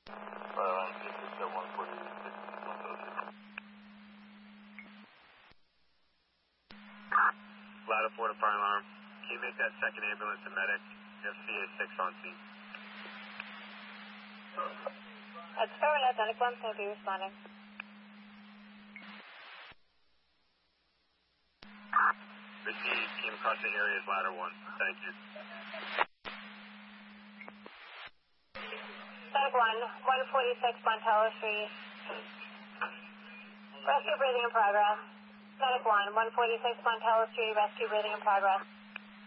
Ladder 4 to fire alarm. Can you make that second ambulance a medic? You have CA6 on scene. That's affirmative. Medic 1 will be responding. Receive. Came across the area as ladder 1. Thank you. Medic 1, 146 Montello Street. Rescue breathing in progress. Medic 1, 146 Montello Street, rescue breathing in progress.